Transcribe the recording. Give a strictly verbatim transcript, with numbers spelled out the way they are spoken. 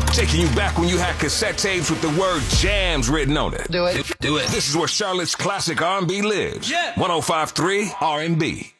Taking you back when you had cassette tapes with the word jams written on it. Do it. Do it. This is where Charlotte's classic R and B lives. Yeah. one oh five point three R and B.